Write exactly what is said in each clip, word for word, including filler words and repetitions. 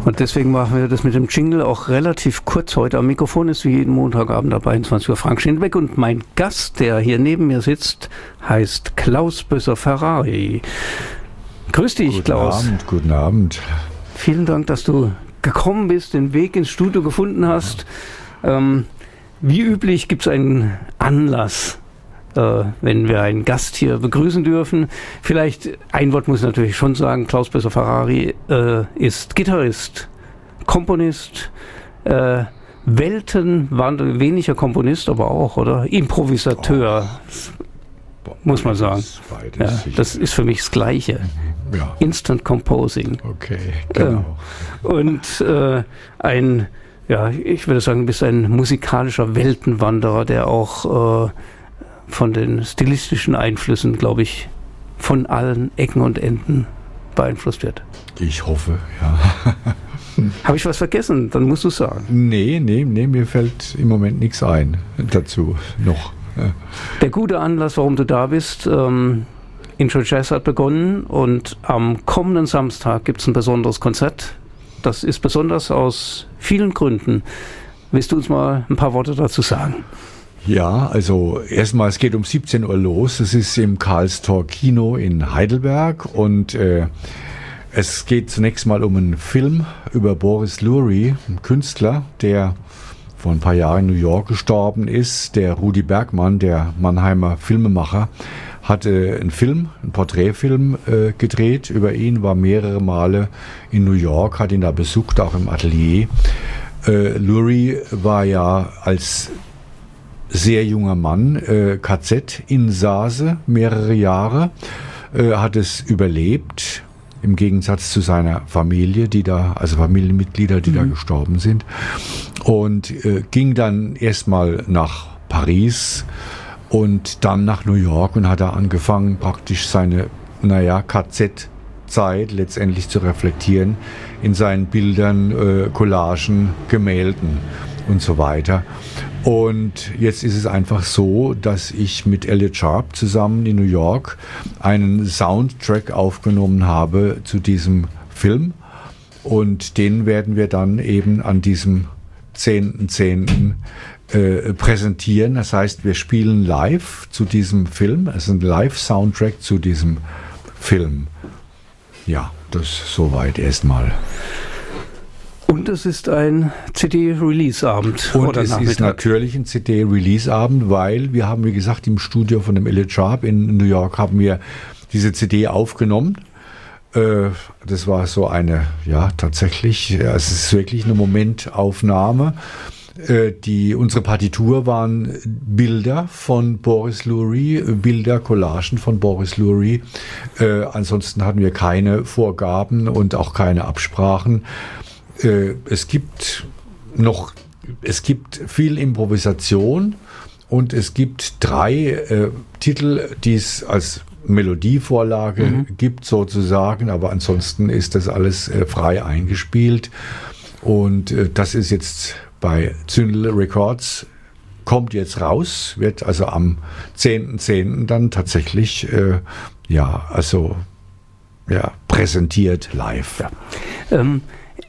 Und deswegen machen wir das mit dem Jingle auch relativ kurz heute. Am Mikrofon ist wie jeden Montagabend ab einundzwanzig Uhr Frank Schinbeck und mein Gast, der hier neben mir sitzt, heißt Klaus Bösser-Ferrari. Grüß dich, guten Klaus. Guten Abend, guten Abend. Vielen Dank, dass du gekommen bist, den Weg ins Studio gefunden hast. Ähm, wie üblich gibt es einen Anlass, äh, wenn wir einen Gast hier begrüßen dürfen. Vielleicht ein Wort muss ich natürlich schon sagen, Klaus Bösser-Ferrari äh, ist Gitarrist, Komponist, äh, Weltenwandel, weniger Komponist, aber auch, oder? Improvisateur, oh. muss man sagen. Ja, das ist für mich das Gleiche. Ja. Instant Composing. Okay, genau. Äh, und äh, ein, ja, ich würde sagen, du bist ein musikalischer Weltenwanderer, der auch äh, von den stilistischen Einflüssen, glaube ich, von allen Ecken und Enden beeinflusst wird. Ich hoffe, ja. Habe ich was vergessen? Dann musst du es sagen. Nee, nee, nee, mir fällt im Moment nichts ein dazu noch. Ja. Der gute Anlass, warum du da bist, ähm, Intro Jazz hat begonnen und am kommenden Samstag gibt es ein besonderes Konzert. Das ist besonders aus vielen Gründen. Willst du uns mal ein paar Worte dazu sagen? Ja, also erstmal, es geht um siebzehn Uhr los. Es ist im Karlstor Kino in Heidelberg und äh, es geht zunächst mal um einen Film über Boris Lurie, einen Künstler, der vor ein paar Jahren in New York gestorben ist. Der Rudi Bergmann, der Mannheimer Filmemacher, hatte einen Film, einen Porträtfilm äh, gedreht über ihn, war mehrere Male in New York, hat ihn da besucht, auch im Atelier. Äh, Lurie war ja als sehr junger Mann äh, K Z-Insasse mehrere Jahre, äh, hat es überlebt, im Gegensatz zu seiner Familie, die da, also Familienmitglieder, die mhm. da gestorben sind, und äh, ging dann erstmal nach Paris und dann nach New York und hat da angefangen, praktisch seine, naja, K Z-Zeit letztendlich zu reflektieren in seinen Bildern, äh, Collagen, Gemälden und so weiter. Und jetzt ist es einfach so, dass ich mit Elliot Sharp zusammen in New York einen Soundtrack aufgenommen habe zu diesem Film. Und den werden wir dann eben an diesem zehnten zehnten Äh, präsentieren. Das heißt, wir spielen live zu diesem Film. Es ist ein Live-Soundtrack zu diesem Film. Ja, das soweit erstmal. Und es ist ein C D-Release-Abend. Und oder es Nachmittag. ist natürlich ein C D-Release-Abend, weil wir haben, wie gesagt, im Studio von dem Elliot Sharp in New York haben wir diese C D aufgenommen. Äh, das war so eine, ja, tatsächlich, ja, es ist wirklich eine Momentaufnahme. Die, unsere Partitur waren Bilder von Boris Lurie, Bilder, Collagen von Boris Lurie. Äh, ansonsten hatten wir keine Vorgaben und auch keine Absprachen. Äh, es gibt noch, es gibt viel Improvisation und es gibt drei äh, Titel, die es als Melodievorlage mhm. gibt sozusagen, aber ansonsten ist das alles äh, frei eingespielt und äh, das ist jetzt bei Zündel Records, kommt jetzt raus, wird also am zehnten zehnten dann tatsächlich äh, ja, also ja, präsentiert live. Ja. Ähm,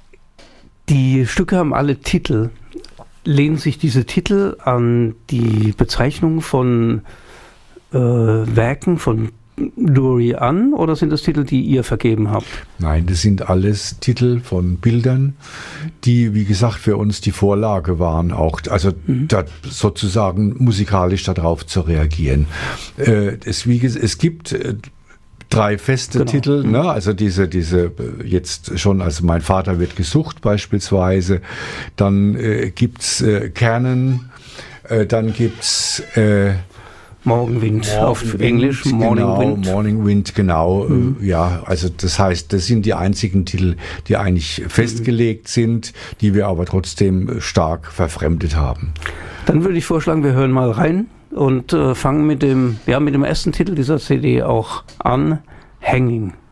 die Stücke haben alle Titel. Lehnen sich diese Titel an die Bezeichnung von äh, Werken von Lurie an oder sind das Titel, die ihr vergeben habt? Nein, das sind alles Titel von Bildern, die, wie gesagt, für uns die Vorlage waren, auch also mhm. da sozusagen musikalisch darauf zu reagieren. Äh, es, wie, es gibt äh, drei feste genau. Titel, ne? Also diese, diese jetzt schon, also mein Vater wird gesucht beispielsweise, dann äh, gibt's äh, Canon, äh, dann gibt's äh, Morgenwind Morgen auf Wind, Englisch, Morning genau, Wind. Morning Wind, genau. Mhm. Ja, also das heißt, das sind die einzigen Titel, die eigentlich festgelegt mhm. sind, die wir aber trotzdem stark verfremdet haben. Dann würde ich vorschlagen, wir hören mal rein und äh, fangen mit dem, ja, mit dem ersten Titel dieser C D auch an, Hanging.